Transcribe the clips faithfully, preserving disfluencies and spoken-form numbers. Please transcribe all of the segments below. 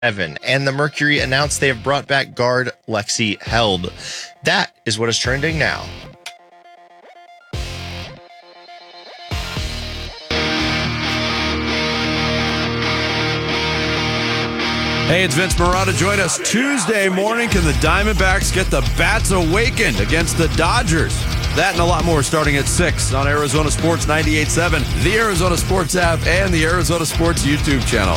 Evan, and the Mercury announced they have brought back guard Lexi Held. That is what is trending now. Hey, it's Vince Marotta. Join us Tuesday morning. Can the Diamondbacks get the bats awakened against the Dodgers? That and a lot more starting at six on Arizona Sports ninety-eight point seven, the Arizona Sports app, and the Arizona Sports YouTube channel.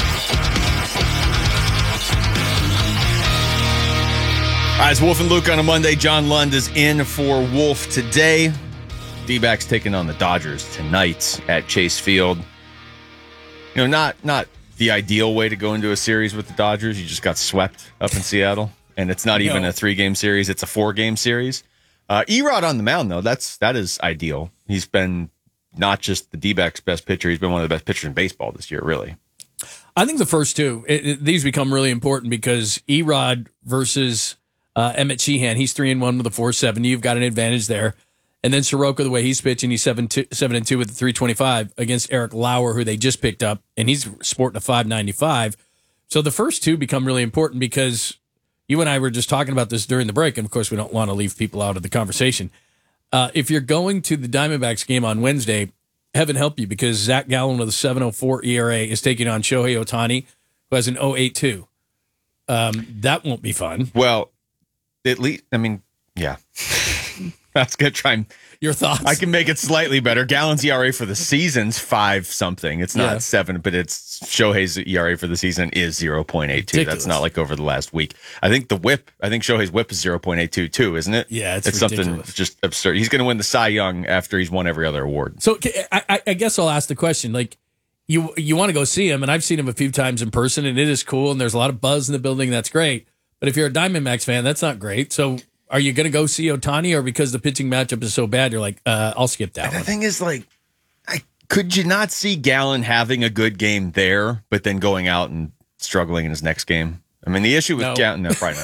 All right, it's Wolf and Luke on a Monday. John Lund is in for Wolf today. D-backs taking on the Dodgers tonight at Chase Field. You know, not not the ideal way to go into a series with the Dodgers. You just got swept up in Seattle, and it's not even no. a three-game series. It's a four-game series. Uh, Erod on the mound, though, that's that is ideal. He's been not just the D-backs' best pitcher. He's been one of the best pitchers in baseball this year, really. I think the first two, it, it, these become really important because Erod versus uh, Emmett Sheehan, he's three and one with a four seventy. You've got an advantage there. And then Soroka, the way he's pitching, he's seven two, seven and two with a three twenty-five against Eric Lauer, who they just picked up, and he's sporting a five ninety-five. So the first two become really important because you and I were just talking about this during the break, and of course we don't want to leave people out of the conversation. Uh, if you're going to the Diamondbacks game on Wednesday, heaven help you, because Zach Gallen with a seven oh four E R A is taking on Shohei Ohtani, who has an oh eight two. Um, that won't be fun. Well, at least, I mean, yeah. That's going to try and... Your thoughts? I can make it slightly better. Gallen's E R A for the season's five something. It's not Yeah. seven, but it's Shohei's E R A for the season is zero point eight two. Ridiculous. That's not like over the last week. I think the whip, I think Shohei's whip is zero point eight two too, isn't it? Yeah, it's, it's something ridiculous. just absurd. He's going to win the Cy Young after he's won every other award. So I, I guess I'll ask the question, like, you you want to go see him, and I've seen him a few times in person, and it is cool, and there's a lot of buzz in the building. That's great. But if you're a Diamondbacks fan, that's not great. So are you going to go see Ohtani, or because the pitching matchup is so bad, you're like, uh, I'll skip that And one? the thing is, like, I, could you not see Gallen having a good game there, but then going out and struggling in his next game? I mean, the issue with No. Gallen, no, probably not.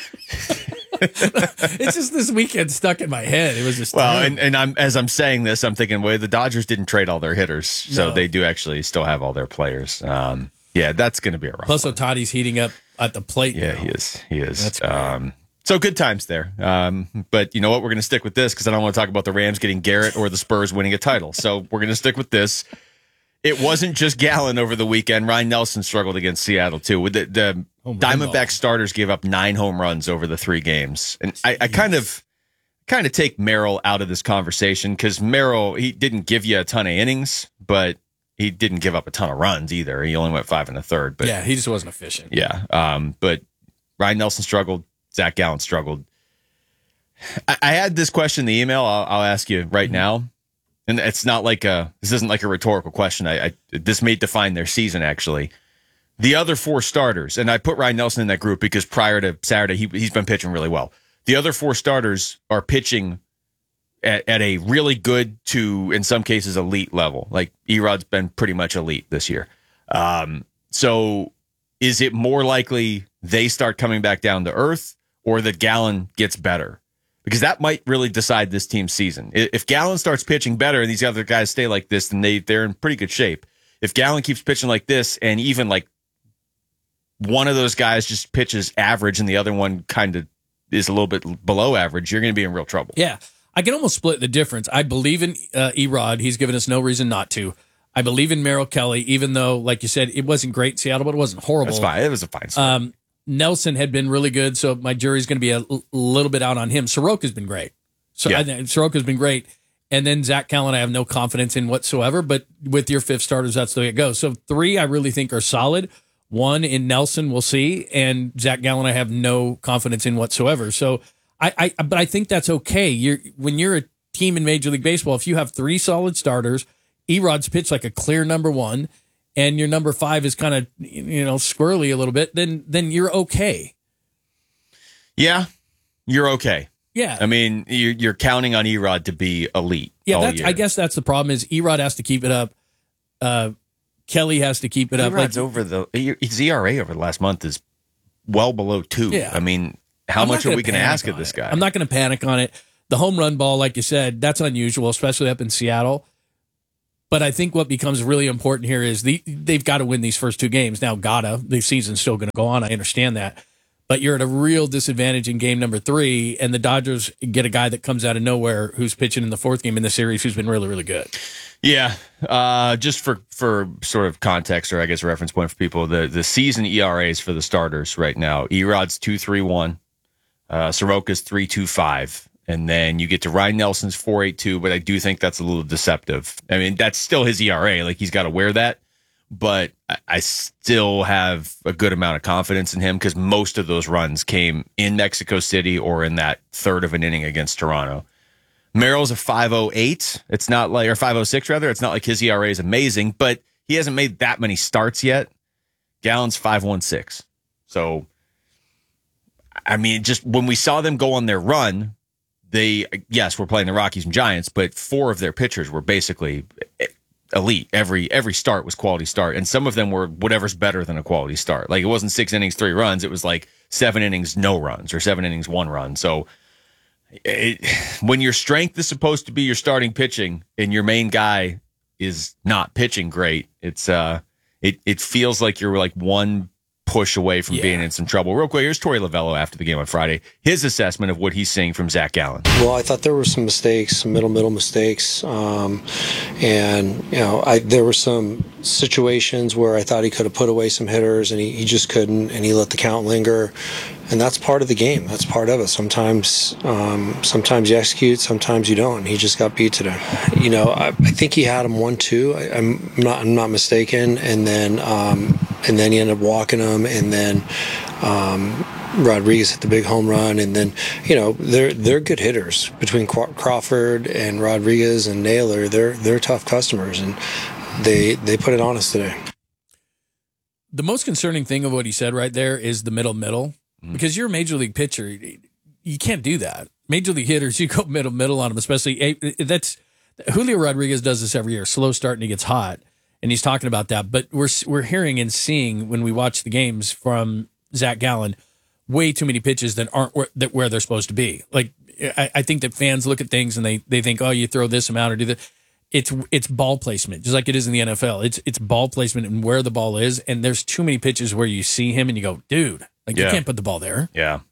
It's just this weekend stuck in my head. It was just Well, terrible. and, and I'm as I'm saying this, I'm thinking, well, the Dodgers didn't trade all their hitters, so No. they do actually still have all their players. Um, yeah, that's going to be a rough Plus one. Ohtani's heating up at the plate. Yeah, now. he is. He is. That's great. Um, so good times there. Um, but you know what? We're going to stick with this because I don't want to talk about the Rams getting Garrett or the Spurs winning a title. So we're going to stick with this. It wasn't just Gallen over the weekend. Ryan Nelson struggled against Seattle, too. With the, the Home run Diamondback ball. starters gave up nine home runs over the three games. And I, I kind of kind of take Merrill out of this conversation because Merrill, he didn't give you a ton of innings, but he didn't give up a ton of runs either. He only went five and a third. But Yeah, he just wasn't efficient. yeah. Um, but Ryan Nelson struggled. Zach Gallen struggled. I, I had this question in the email. I'll, I'll ask you right Mm-hmm. now. And it's not like a, this isn't like a rhetorical question. I, I this may define their season, actually. The other four starters, and I put Ryan Nelson in that group because prior to Saturday, he, he's been pitching really well. The other four starters are pitching at, at a really good to, in some cases, elite level. Like Erod's been pretty much elite this year. Um, so is it more likely they start coming back down to earth or that Gallen gets better? Because that might really decide this team's season. I- If Gallen starts pitching better and these other guys stay like this, then they, they're in pretty good shape. If Gallen keeps pitching like this and even like one of those guys just pitches average and the other one kind of is a little bit below average, you're going to be in real trouble. Yeah, I can almost split the difference. I believe in uh, Erod. He's given us no reason not to. I believe in Merrill Kelly, even though, like you said, it wasn't great in Seattle, but it wasn't horrible. That's fine. It was a fine start. Um, Nelson had been really good, so my jury's going to be a l- little bit out on him. Soroka's been great. So Yeah. I think Soroka's been great. And then Zach Gallen, I have no confidence in whatsoever, but with your fifth starters, that's the way it goes. So three I really think are solid. One in Nelson, we'll see. And Zach Gallen, I have no confidence in whatsoever. So I, I but I think that's okay. You're when you're a team in Major League Baseball, if you have three solid starters, Erod's pitched like a clear number one, and your number five is kind of, you know, squirrely a little bit, then then you're okay. yeah, you're okay. Yeah. I mean, you're, you're counting on Erod to be elite. Yeah, all that's, year. I guess that's the problem is Erod has to keep it up. Uh, Kelly has to keep it up. Erod's Like, over the his E R A over the last month is well below two. Yeah. I mean, how I'm not much are gonna we going to panic ask of on this it. guy? I'm not going to panic on it. The home run ball, like you said, that's unusual, especially up in Seattle. But I think what becomes really important here is the, they've got to win these first two games. Now, gotta, the season's still going to go on. I understand that. But you're at a real disadvantage in game number three, and the Dodgers get a guy that comes out of nowhere who's pitching in the fourth game in the series who's been really, really good. Yeah. Uh, just for, for sort of context, or I guess reference point for people, the, the season E R As for the starters right now, Erod's two three one, uh, Soroka's three two five. And then you get to Ryan Nelson's four eight two, but I do think that's a little deceptive. I mean, that's still his E R A. Like, he's got to wear that. But I still have a good amount of confidence in him because most of those runs came in Mexico City or in that third of an inning against Toronto. Merrill's a five oh eight. It's not like, or five oh six rather. It's not like his E R A is amazing, but he hasn't made that many starts yet. Gallen's five one six. So, I mean, just when we saw them go on their run, they, yes, we're playing the Rockies and Giants, but four of their pitchers were basically elite. Every every start was quality start, and some of them were whatever's better than a quality start. Like, it wasn't six innings, three runs. It was like seven innings, no runs, or seven innings, one run. So it, when your strength is supposed to be your starting pitching and your main guy is not pitching great, it's uh, it it feels like you're like one push away from yeah. being in some trouble. Real quick, here's Torey Lovello after the game on Friday. His assessment of what he's seeing from Zach Gallen. Well, I thought there were some mistakes, some middle middle mistakes, um, and you know, I there were some situations where I thought he could have put away some hitters, and he, he just couldn't, and he let the count linger. And that's part of the game. That's part of it. Sometimes, um, sometimes you execute, sometimes you don't. And he just got beat today. You know, I, I think he had him one two. I, I'm not, I'm not mistaken. And then, um, and then he ended up walking him. And then um, Rodriguez hit the big home run. And then, you know, they're they're good hitters between Crawford and Rodriguez and Naylor. They're they're tough customers, and they they put it on us today. The most concerning thing of what he said right there is the middle middle. Because you're a major league pitcher, you can't do that. Major league hitters, you go middle middle on them, especially that's Julio Rodriguez does this every year. Slow start and he gets hot, and he's talking about that. But we're we're hearing and seeing when we watch the games from Zach Gallen, way too many pitches that aren't where, that where they're supposed to be. Like I, I think that fans look at things and they they think, oh, you throw this amount or do that. It's it's ball placement, just like it is in the N F L. It's it's ball placement and where the ball is. And there's too many pitches where you see him and you go, dude. Like, yeah. You can't put the ball there. Yeah.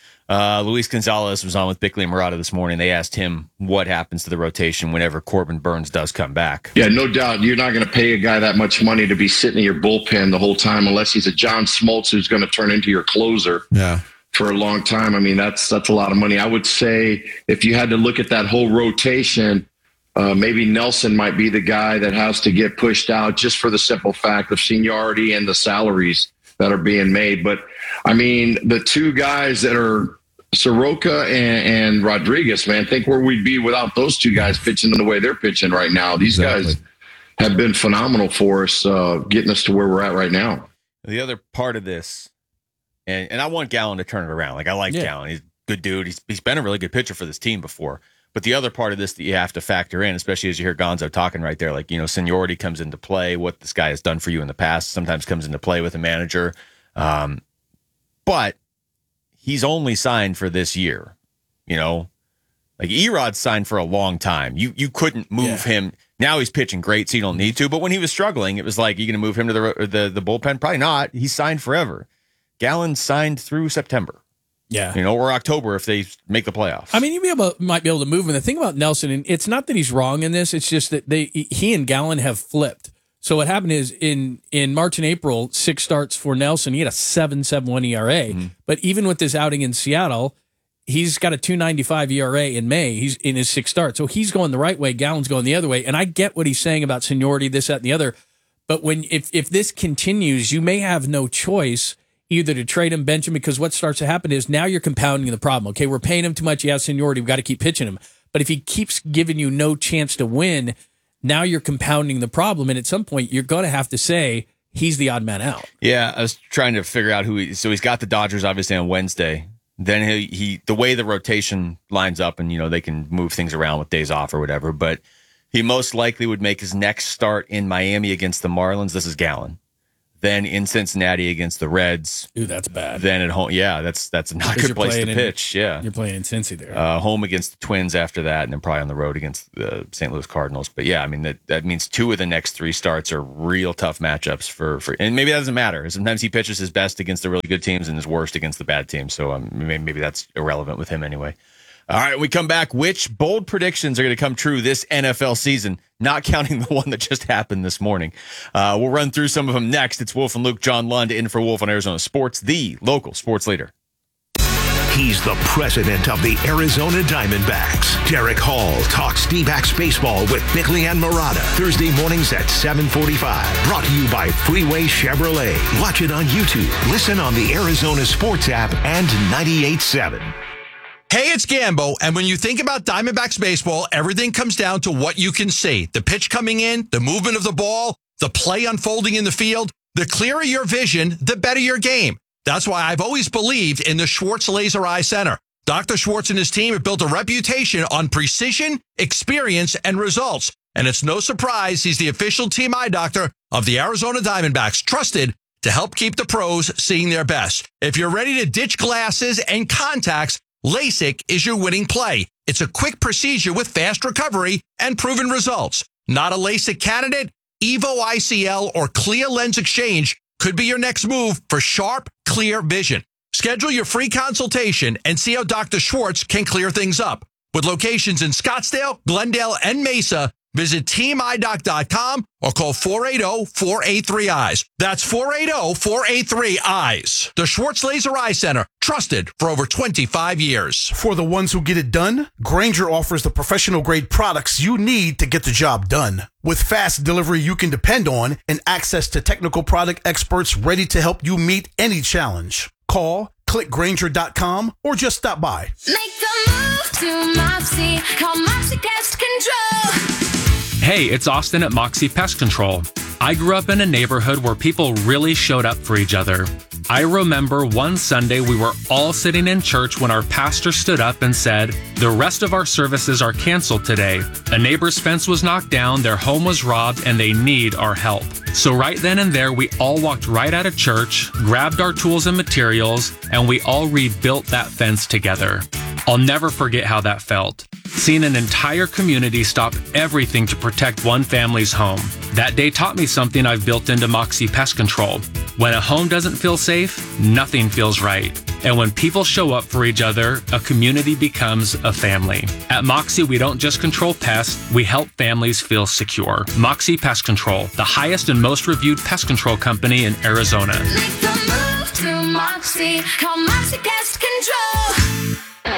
Uh, Luis Gonzalez was on with Bickley and Murata this morning. They asked him what happens to the rotation whenever Corbin Burns does come back. Yeah, no doubt. You're not going to pay a guy that much money to be sitting in your bullpen the whole time unless he's a John Smoltz who's going to turn into your closer yeah. for a long time. I mean, that's that's a lot of money. I would say if you had to look at that whole rotation, uh, maybe Nelson might be the guy that has to get pushed out just for the simple fact of seniority and the salaries that are being made. But I mean, the two guys that are Soroka and, and Rodriguez, man, think where we'd be without those two guys pitching the way they're pitching right now. These exactly. guys have been phenomenal for us, uh, getting us to where we're at right now. The other part of this, and, and I want Gallen to turn it around. Like, I like yeah. Gallen. He's a good dude. He's He's been a really good pitcher for this team before. But the other part of this that you have to factor in, especially as you hear Gonzo talking right there, like, you know, seniority comes into play. What this guy has done for you in the past sometimes comes into play with a manager. Um, but he's only signed for this year, you know, like Erod's signed for a long time. You you couldn't move yeah. him. Now he's pitching great, so you don't need to. But when he was struggling, it was like, you going to move him to the, the the bullpen? Probably not. He's signed forever. Gallen signed through September. Yeah, you know, or October if they make the playoffs. I mean, you be able might be able to move him. The thing about Nelson, and it's not that he's wrong in this. It's just that they he and Gallen have flipped. So what happened is in in March and April, six starts for Nelson. He had a seven point seven one E R A. Mm-hmm. But even with this outing in Seattle, he's got a two point nine five E R A in May. He's in his six starts. So he's going the right way. Gallen's going the other way. And I get what he's saying about seniority, this, that, and the other. But when if if this continues, you may have no choice either to trade him, bench him, because what starts to happen is now you're compounding the problem. Okay, we're paying him too much. He has seniority. We've got to keep pitching him. But if he keeps giving you no chance to win, now you're compounding the problem. And at some point, you're going to have to say he's the odd man out. Yeah, I was trying to figure out who he So he's got the Dodgers, obviously, on Wednesday. Then he, he the way the rotation lines up, and, you know, they can move things around with days off or whatever, but he most likely would make his next start in Miami against the Marlins. This is Gallen. then in Cincinnati against the Reds. Ooh, that's bad. Then at home. Yeah, that's that's not a good place to pitch. In, yeah. You're playing in Cincy there. Uh, home against the Twins after that, and then probably on the road against the Saint Louis Cardinals. But yeah, I mean, that, that means two of the next three starts are real tough matchups for, for, and maybe that doesn't matter. Sometimes he pitches his best against the really good teams and his worst against the bad teams. So um, maybe, maybe that's irrelevant with him anyway. All right, we come back. Which bold predictions are going to come true this N F L season, not counting the one that just happened this morning? Uh, we'll run through some of them next. It's Wolf and Luke, John Lund, in for Wolf on Arizona Sports, the local sports leader. He's the president of the Arizona Diamondbacks. Derek Hall talks D-backs baseball with Bickley and Murata. Thursday mornings at seven forty-five. Brought to you by Freeway Chevrolet. Watch it on YouTube. Listen on the Arizona Sports app and ninety-eight point seven. Hey, it's Gambo, and when you think about Diamondbacks baseball, everything comes down to what you can see. The pitch coming in, the movement of the ball, the play unfolding in the field. The clearer your vision, the better your game. That's why I've always believed in the Schwartz Laser Eye Center. Doctor Schwartz and his team have built a reputation on precision, experience, and results. And it's no surprise he's the official team eye doctor of the Arizona Diamondbacks, trusted to help keep the pros seeing their best. If you're ready to ditch glasses and contacts, LASIK is your winning play. It's a quick procedure with fast recovery and proven results. Not a LASIK candidate? Evo I C L or Clear Lens Exchange could be your next move for sharp, clear vision. Schedule your free consultation and see how Doctor Schwartz can clear things up. With locations in Scottsdale, Glendale, and Mesa, visit team eye doc dot com or call four eight zero, four eight three, eyes. That's four eight zero, four eight three, eyes. The Schwartz Laser Eye Center, trusted for over twenty-five years. For the ones who get it done, Grainger offers the professional-grade products you need to get the job done. With fast delivery you can depend on and access to technical product experts ready to help you meet any challenge. Call, click Grainger dot com, or just stop by. Make the move to Mopsy. Call Mopsy Pest Control. Hey, it's Austin at Moxie Pest Control. I grew up in a neighborhood where people really showed up for each other. I remember one Sunday we were all sitting in church when our pastor stood up and said, "The rest of our services are canceled today. A neighbor's fence was knocked down, their home was robbed, and they need our help." So right then and there, we all walked right out of church, grabbed our tools and materials, and we all rebuilt that fence together. I'll never forget how that felt. Seeing an entire community stop everything to protect one family's home. That day taught me something I've built into Moxie Pest Control. When a home doesn't feel safe, nothing feels right. And when people show up for each other, a community becomes a family. At Moxie, we don't just control pests, we help families feel secure. Moxie Pest Control, the highest and most reviewed pest control company in Arizona. Make the move to Mopsy. Call Mopsy Pest Control.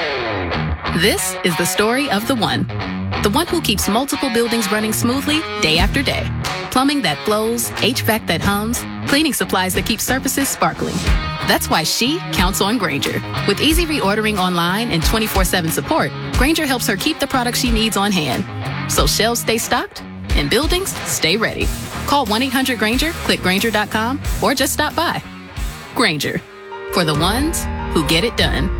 This is the story of the one. The one who keeps multiple buildings running smoothly day after day. Plumbing that flows, H V A C that hums, cleaning supplies that keep surfaces sparkling. That's why she counts on Grainger. With easy reordering online and twenty-four seven support, Grainger helps her keep the products she needs on hand. So shelves stay stocked and buildings stay ready. Call one eight hundred Grainger, click Grainger dot com, or just stop by. Grainger, for the ones who get it done.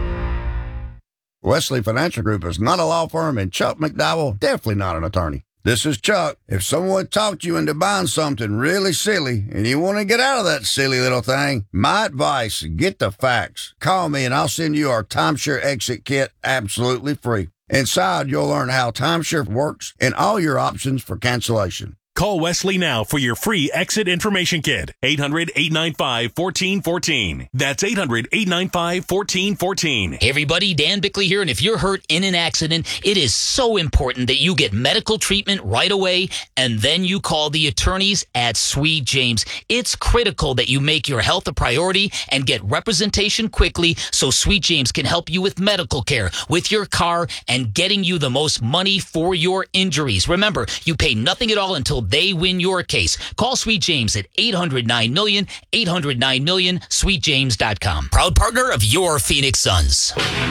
Wesley Financial Group is not a law firm, and Chuck McDowell definitely not an attorney. This is Chuck. If someone talked you into buying something really silly and you want to get out of that silly little thing, my advice, get the facts. Call me and I'll send you our timeshare exit kit absolutely free. Inside, you'll learn how timeshare works and all your options for cancellation. Call Wesley now for your free exit information kit. eight hundred, eight nine five, one four one four. That's eight hundred, eight nine five, one four one four. Hey everybody, Dan Bickley here, and if you're hurt in an accident, it is so important that you get medical treatment right away, and then you call the attorneys at Sweet James. It's critical that you make your health a priority and get representation quickly so Sweet James can help you with medical care, with your car, and getting you the most money for your injuries. Remember, you pay nothing at all until they win your case. Call Sweet James at eight hundred nine million, eight hundred nine million, sweet james dot com. Proud partner of your Phoenix Suns.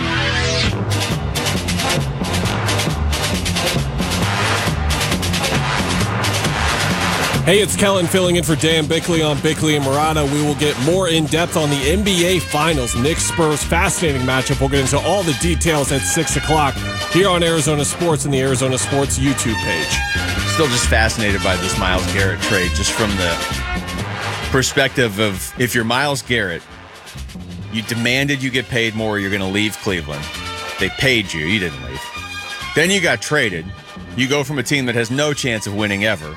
Hey, it's Kellen filling in for Dan Bickley on Bickley and Murata. We will get more in-depth on the N B A Finals. Knicks Spurs, fascinating matchup. We'll get into all the details at six o'clock here on Arizona Sports and the Arizona Sports YouTube page. Still just fascinated by this Myles Garrett trade, just from the perspective of if you're Myles Garrett, you demanded you get paid more, you're going to leave Cleveland. They paid you. You didn't leave. Then you got traded. You go from a team that has no chance of winning ever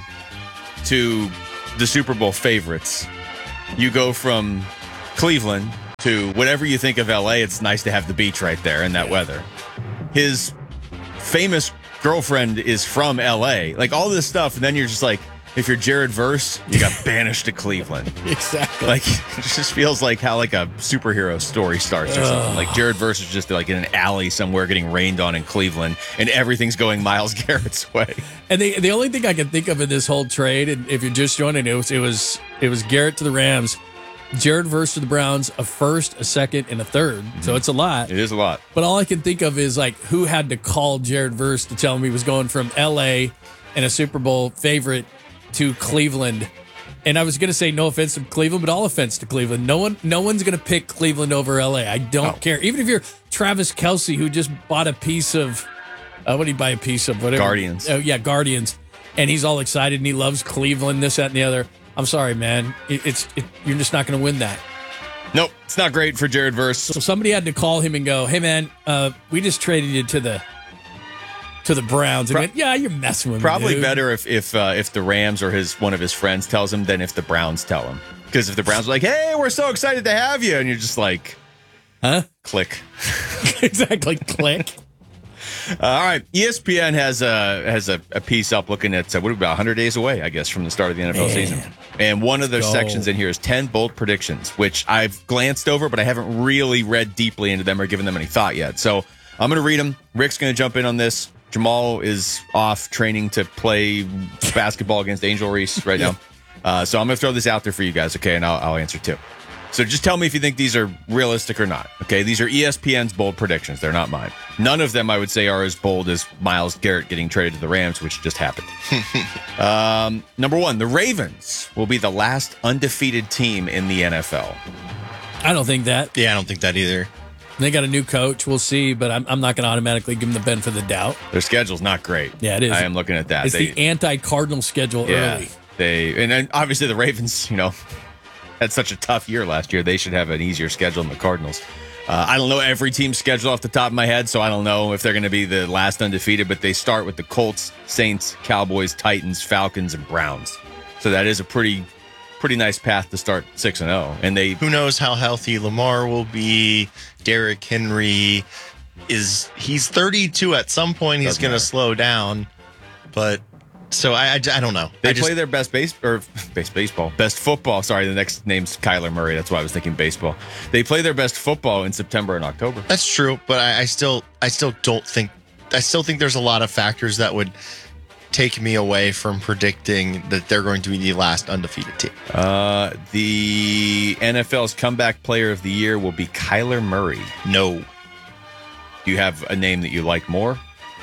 to the Super Bowl favorites. You go from Cleveland to whatever you think of L A. It's nice to have the beach right there in that weather. His famous girlfriend is from L A. Like all this stuff. And then you're just like, if you're Jared Verse, you got banished to Cleveland. Exactly. Like, it just feels like how like a superhero story starts or Ugh. something. Like Jared Verse is just like in an alley somewhere getting rained on in Cleveland, and everything's going Myles Garrett's way. And the the only thing I can think of in this whole trade, and if you're just joining, it was it was it was Garrett to the Rams, Jared Verse to the Browns, a first, a second, and a third. Mm-hmm. So it's a lot. It is a lot. But all I can think of is like who had to call Jared Verse to tell him he was going from L A and a Super Bowl favorite to Cleveland. And I was going to say no offense to Cleveland, but all offense to Cleveland. No one, no one's going to pick Cleveland over L A. I don't Oh. care. Even if you're Travis Kelce, who just bought a piece of, uh, what did he buy a piece of? Whatever. Guardians. Oh yeah, Guardians. And he's all excited and he loves Cleveland, this, that, and the other. I'm sorry, man. It, it's it, you're just not going to win that. Nope, it's not great for Jared Verse. So somebody had to call him and go, "Hey, man, uh, we just traded you to the to the Browns." And Pro- went, yeah, you're messing with Probably me, dude. better if if uh, if the Rams or his one of his friends tells him than if the Browns tell him. Because if the Browns are like, "Hey, we're so excited to have you," and you're just like, "Huh?" Click. Exactly. Click. Uh, all right, E S P N has a has a, a piece up looking at uh, what about one hundred days away, I guess, from the start of the N F L Man. season. And one of their Go. sections in here is ten bold predictions, which I've glanced over, but I haven't really read deeply into them or given them any thought yet. So I'm going to read them. Rick's going to jump in on this. Jamal is off training to play basketball against Angel Reese right now. Uh, so I'm going to throw this out there for you guys, okay? And I'll, I'll answer too. So just tell me if you think these are realistic or not. Okay, these are E S P N's bold predictions. They're not mine. None of them, I would say, are as bold as Myles Garrett getting traded to the Rams, which just happened. um, number one, the Ravens will be the last undefeated team in the N F L. I don't think that. Yeah, I don't think that either. They got a new coach. We'll see, but I'm, I'm not going to automatically give them the benefit of the doubt. Their schedule's not great. Yeah, it is. I am looking at that. It's They- the anti-Cardinal schedule yeah, early. they and then obviously the Ravens, you know, had such a tough year last year. They should have an easier schedule than the Cardinals. Uh, I don't know every team's schedule off the top of my head, so I don't know if they're going to be the last undefeated, but they start with the Colts, Saints, Cowboys, Titans, Falcons, and Browns. So that is a pretty pretty nice path to start six and oh. And they Who knows how healthy Lamar will be? Derrick Henry is he's thirty-two. At some point, he's Doesn't going to matter. slow down. But so I, I, I don't know. They I just, play their best base or base baseball, best football. Sorry, the next name's Kyler Murray. That's why I was thinking baseball. They play their best football in September and October. That's true, but I, I still I still don't think I still think there's a lot of factors that would take me away from predicting that they're going to be the last undefeated team. Uh, the N F L's comeback player of the year will be Kyler Murray. No. Do you have a name that you like more?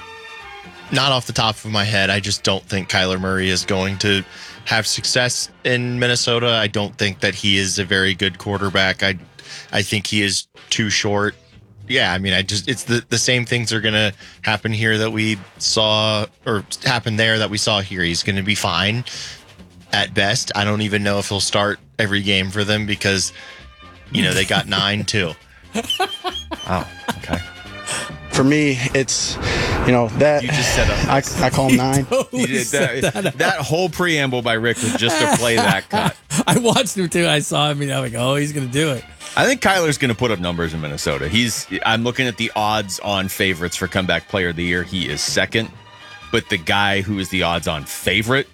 Not off the top of my head. I just don't think Kyler Murray is going to have success in Minnesota. I don't think that he is a very good quarterback. I I think he is too short. Yeah, I mean, I just it's the, the same things are going to happen here that we saw or happen there that we saw here. He's going to be fine at best. I don't even know if he'll start every game for them because, you know, they got nine too. Wow. Okay. For me, it's, you know, that. You just set up. I, I call him nine. You did that, that whole preamble by Rick was just to play that cut. I watched him too. I saw him and I'm like, oh, he's going to do it. I think Kyler's going to put up numbers in Minnesota. He's. I'm looking at the odds on favorites for comeback player of the year. He is second, but the guy who is the odds on favorite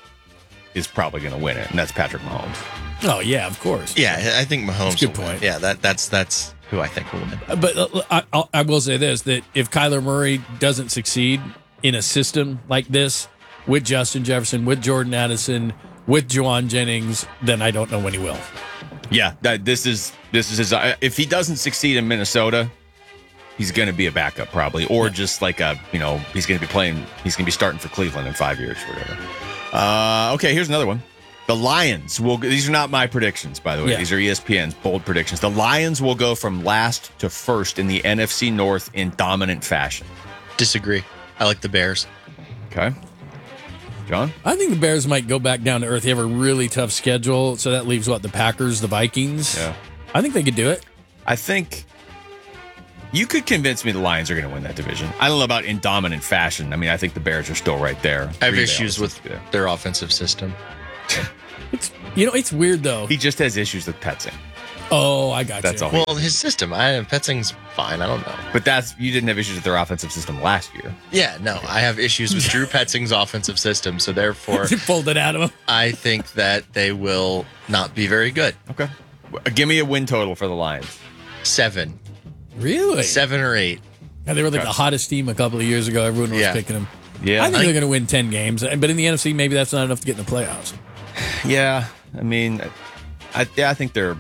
is probably going to win it, and that's Patrick Mahomes. Oh, yeah, of course. Yeah, I think Mahomes. That's a good will win. point. Yeah, that that's that's who I think will win. But uh, I, I'll- I will say this, that if Kyler Murray doesn't succeed in a system like this with Justin Jefferson, with Jordan Addison, with Juwan Jennings, then I don't know when he will. Yeah, that this is this is his. uh, If he doesn't succeed in Minnesota, he's going to be a backup probably, or just like a you know he's going to be playing. He's going to be starting for Cleveland in five years or whatever. Uh, okay, here's another one. The Lions will. These are not my predictions, by the way. Yeah. These are E S P N's bold predictions. The Lions will go from last to first in the N F C North in dominant fashion. Disagree. I like the Bears. Okay. John? I think the Bears might go back down to earth. They have a really tough schedule, so that leaves, what, the Packers, the Vikings? Yeah. I think they could do it. I think you could convince me the Lions are going to win that division. I don't know about in dominant fashion. I mean, I think the Bears are still right there. I have Green Bay issues with yeah. their offensive system. It's, you know, it's weird, though. He just has issues with Petzing. Oh, I got That's you. all. Well, his system, I Petzing's fine. I don't know. But that's you didn't have issues with their offensive system last year. Yeah, no, I have issues with Drew Petzing's offensive system, so therefore, You pulled it out of him. I think that they will not be very good. Okay. Give me a win total for the Lions. Seven. Really? Seven or eight. Yeah, they were like Okay. the hottest team a couple of years ago. Everyone was Yeah. picking them. Yeah. I think I- they're going to win ten games, but in the N F C, maybe that's not enough to get in the playoffs. Yeah. I mean, I yeah, I think they're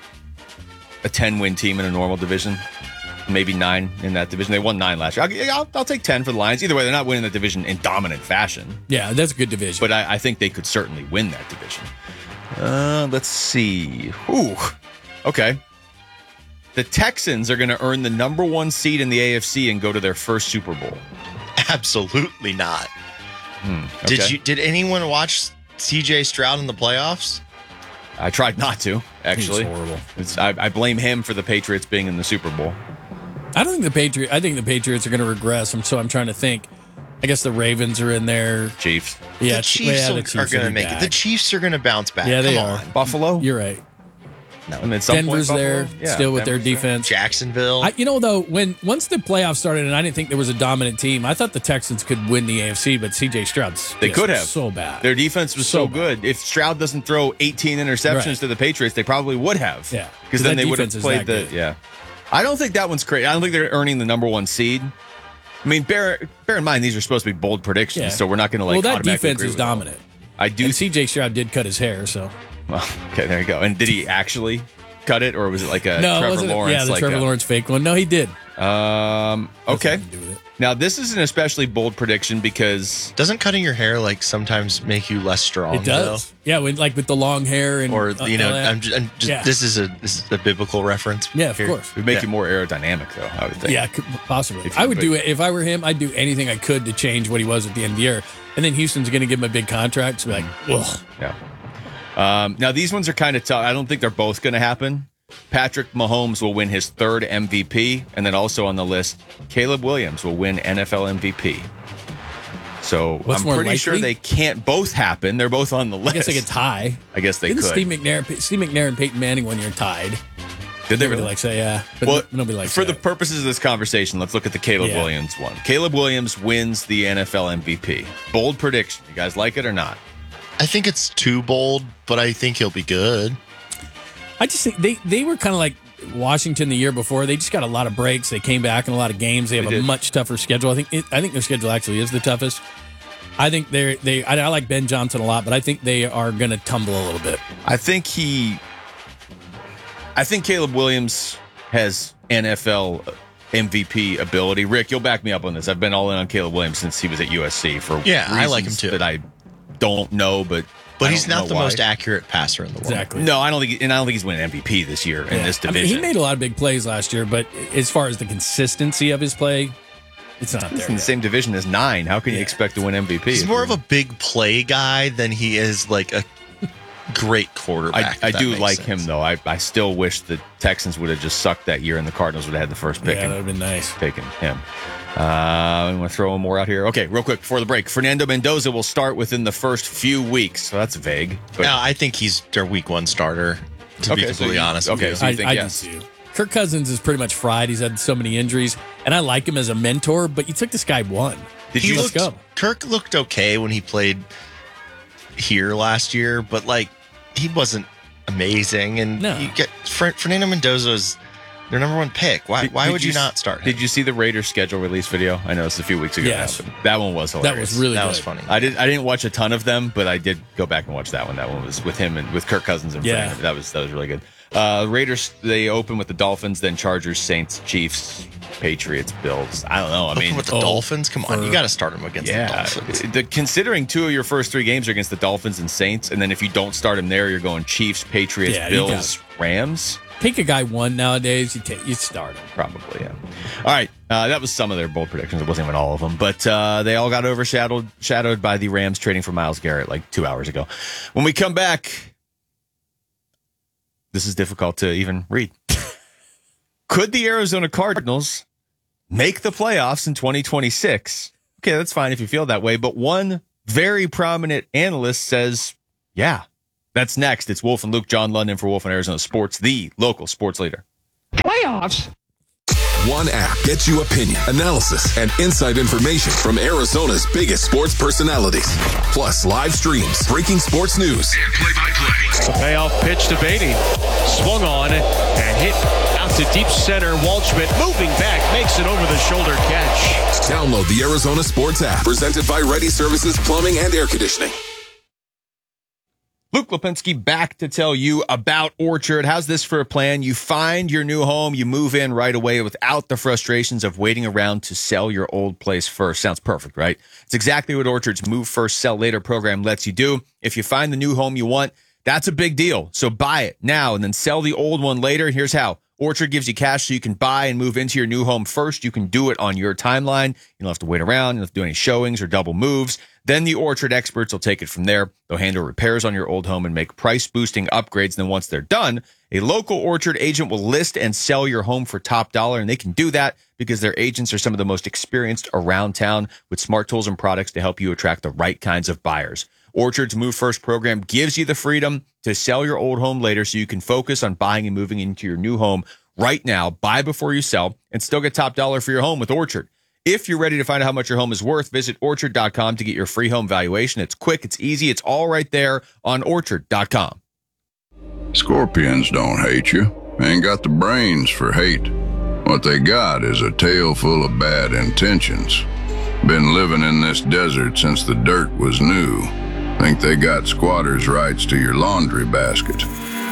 a ten-win team in a normal division. Maybe nine in that division. They won nine last year. I'll, I'll, I'll take ten for the Lions. Either way, they're not winning the division in dominant fashion. Yeah, that's a good division. But I, I think they could certainly win that division. Uh, let's see. Ooh. Okay. The Texans are going to earn the number one seed in the A F C and go to their first Super Bowl. Absolutely not. Hmm, Did okay. you? Did anyone watch C J Stroud in the playoffs? I tried not to, actually. He's horrible. It's, I, I blame him for the Patriots being in the Super Bowl. I don't think the Patriots. I think the Patriots are going to regress. I'm so I'm trying to think. I guess the Ravens are in there. Chiefs. Yeah, the ch- Chiefs, yeah, will- the Chiefs are going will to be make it. back. The Chiefs are going to bounce back. Yeah, they Come are. on. Buffalo? You're right. No. I mean, at some Denver's point, there, Buffalo? Yeah, still with their Denver's there. defense. Jacksonville. I, you know, though, when once the playoffs started, and I didn't think there was a dominant team, I thought the Texans could win the A F C, but C J Stroud's They just could have. so bad. Their defense was so, So good. If Stroud doesn't throw eighteen interceptions Right. to the Patriots, they probably would have. Yeah. Because then that they would have defense is played that the. good. Yeah. I don't think that one's crazy. I don't think they're earning the number one seed. I mean, bear bear in mind these are supposed to be bold predictions, Yeah. so we're not going to like. well, that automatically defense agree is with them. dominant. I do. And C J Stroud did cut his hair, so Well, okay, there you go. And did he actually cut it, or was it like a no, it Trevor wasn't, Lawrence? yeah, the like Trevor a- Lawrence fake one. No, he did. Um. Okay. Nothing to do with it. Now this is an especially bold prediction because Doesn't cutting your hair like sometimes make you less strong? It does. Yeah, with, like with the long hair and Or uh, you know, all that. I'm just, I'm just Yeah. this is a this is a biblical reference. Yeah, of here. course. it would make Yeah. you more aerodynamic, though. I would think. Yeah, could- possibly. If you I would put- do it if I were him. I'd do anything I could to change what he was at the end of the year. And then Houston's going to give him a big contract. So be like, ugh. Yeah. Um, now these ones are kind of tough. I don't think they're both going to happen. Patrick Mahomes will win his third M V P, and then also on the list, Caleb Williams will win N F L M V P. So What's I'm more pretty sure likely? they can't both happen. They're both on the list. I guess they could tie. I guess they Didn't could. Steve McNair, Steve McNair and Peyton Manning one year tied. Did they Nobody really? likes that, yeah. But Well, nobody likes for that. the purposes of this conversation, let's look at the Caleb Yeah. Williams one. Caleb Williams wins the N F L M V P. Bold prediction. You guys like it or not? I think it's too bold, but I think he'll be good. I just think they, they were kind of like Washington the year before. They just got a lot of breaks. They came back in a lot of games. They have They a did. much tougher schedule. I think it, I think their schedule actually is the toughest. I think they're they. I, I like Ben Johnson a lot, but I think they are going to tumble a little bit. I think he. I think Caleb Williams has N F L M V P ability. Rick, you'll back me up on this. I've been all in on Caleb Williams since he was at U S C for Yeah, I like him reasons too. That I don't know, but But I he's don't not know the why. most accurate passer in the world. Exactly. No, I don't think, and I don't think he's winning M V P this year in Yeah. this I mean, division. he made a lot of big plays last year, but as far as the consistency of his play, it's not He's there. in the yet. same division as nine. How can you Yeah. expect to win M V P? He's if more you're- of a big play guy than he is like a great I, quarterback. if I that do makes like sense. him though. I, I still wish the Texans would have just sucked that year and the Cardinals would have had the first pick Yeah, and that would have been nice. taken him. Uh, I want to throw one more out here. Okay, real quick before the break. Fernando Mendoza will start within the first few weeks. So that's vague. But No, I think he's their week one starter. To be Okay, so completely you- honest, okay, with so you. you think I, I yes. do too. Kirk Cousins is pretty much fried. He's had so many injuries, and I like him as a mentor. But you took this guy one. Did he you looked, go. Kirk looked okay when he played here last year, but like he wasn't amazing. And No. you get Fer- Fernando Mendoza's their number one pick. Why? Did- why did would you you, s- not start? him? Did you see the Raiders schedule release video? I know it's a few weeks ago. Yes. Now, but that one was hilarious. That was really that good. was funny. I did. I didn't watch a ton of them, but I did go back and watch that one. That one was with him and with Kirk Cousins and Yeah. Fernando. That was that was really good. Uh, Raiders they open with the Dolphins, then Chargers, Saints, Chiefs, Patriots, Bills. I don't know. I Open mean, with the oh, Dolphins. Come on, for- you got to start him against yeah. the Dolphins. The, considering two of your first three games are against the Dolphins and Saints, and then if you don't start them there, you're going Chiefs, Patriots, Yeah, you Bills, Rams. pick a guy one nowadays. You take you start him. Probably, yeah. All right, uh, that was some of their bold predictions. It wasn't even all of them, but uh, they all got overshadowed shadowed by the Rams trading for Myles Garrett like two hours ago. When we come back, this is difficult to even read. Could the Arizona Cardinals make the playoffs in twenty twenty-six? Okay, that's fine if you feel that way, but one very prominent analyst says, yeah. That's next. It's Wolf and Luke, John London for Wolf and Arizona Sports, the local sports leader. Playoffs. One app gets you opinion, analysis, and inside information from Arizona's biggest sports personalities. Plus live streams, breaking sports news, and play-by-play. The payoff pitch to Beatty. Swung on and hit out to deep center. Waldschmidt moving back, makes it over the shoulder catch. Download the Arizona Sports app, presented by Ready Services Plumbing and Air Conditioning. Luke Lipinski back to tell you about Orchard. How's this for a plan? You find your new home, you move in right away without the frustrations of waiting around to sell your old place first. Sounds perfect, right? It's exactly what Orchard's Move First, Sell Later program lets you do. If you find the new home you want, that's a big deal. So buy it now and then sell the old one later. Here's how. Orchard gives you cash so you can buy and move into your new home first. You can do it on your timeline. You don't have to wait around. You don't have to do any showings or double moves. Then the Orchard experts will take it from there. They'll handle repairs on your old home and make price-boosting upgrades. And then once they're done, a local Orchard agent will list and sell your home for top dollar. And they can do that because their agents are some of the most experienced around town with smart tools and products to help you attract the right kinds of buyers. Orchard's Move First program gives you the freedom to sell your old home later so you can focus on buying and moving into your new home right now. Buy before you sell and still get top dollar for your home with Orchard. If you're ready to find out how much your home is worth, visit orchard dot com to get your free home valuation. It's quick, it's easy, it's all right there on orchard dot com. Scorpions don't hate you. Ain't got the brains for hate. What they got is a tail full of bad intentions. Been living in this desert since the dirt was new. Think they got squatters' rights to your laundry basket.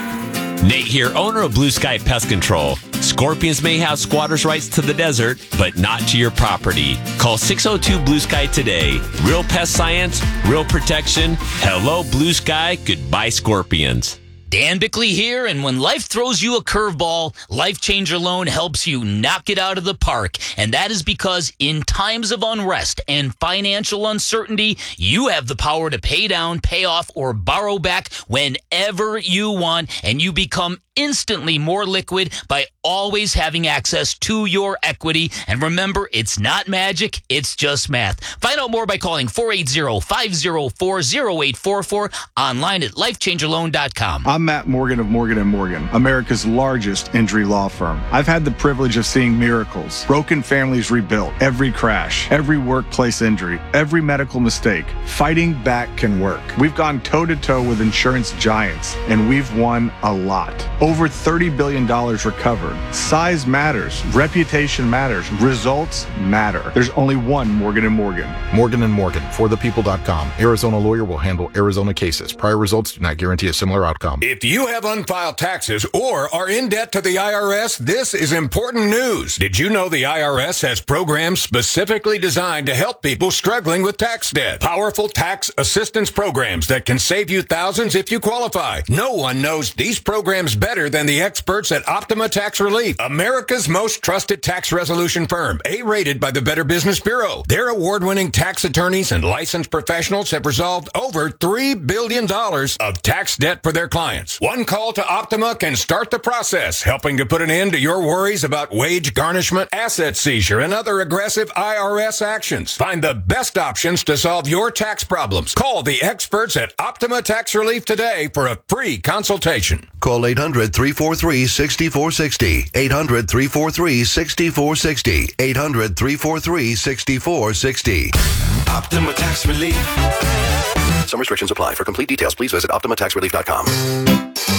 Nate here, owner of Blue Sky Pest Control. Scorpions may have squatters' rights to the desert, but not to your property. Call six oh two Blue Sky today. Real pest science, real protection. Hello, Blue Sky. Goodbye, Scorpions. Dan Bickley here, and when life throws you a curveball, Life Changer Loan helps you knock it out of the park. And that is because in times of unrest and financial uncertainty, you have the power to pay down, pay off, or borrow back whenever you want, and you become instantly more liquid by always having access to your equity. And remember, it's not magic, it's just math. Find out more by calling four eight zero, five zero four, zero eight four four, online at life changer loan dot com. I'm Matt Morgan of Morgan and Morgan, America's largest injury law firm. I've had the privilege of seeing miracles, broken families rebuilt, every crash, every workplace injury, every medical mistake. Fighting back can work. We've gone toe-to-toe with insurance giants, and we've won a lot. Over thirty billion dollars recovered. Size matters. Reputation matters. Results matter. There's only one Morgan and Morgan. Morgan and Morgan, for the people dot com. Arizona lawyer will handle Arizona cases. Prior results do not guarantee a similar outcome. If you have unfiled taxes or are in debt to the I R S, this is important news. Did you know the I R S has programs specifically designed to help people struggling with tax debt? Powerful tax assistance programs that can save you thousands if you qualify. No one knows these programs better than the experts at Optima Tax Relief, America's most trusted tax resolution firm, A-rated by the Better Business Bureau. Their award-winning tax attorneys and licensed professionals have resolved over three billion dollars of tax debt for their clients. One call to Optima can start the process, helping to put an end to your worries about wage garnishment, asset seizure, and other aggressive I R S actions. Find the best options to solve your tax problems. Call the experts at Optima Tax Relief today for a free consultation. Call eight hundred, three four three, six four six zero. eight hundred, three four three, six four six zero. eight hundred, three four three, six four six zero. Optima Tax Relief. Some restrictions apply. For complete details, please visit optima tax relief dot com.